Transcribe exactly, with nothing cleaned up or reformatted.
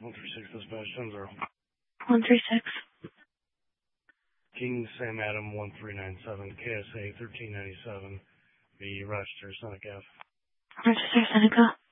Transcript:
one three six dispatch, ten zero. one three six. King Sam Adam one three nine seven, K S A thirteen ninety-seven, B Rochester, Seneca Ave. Rochester, Seneca.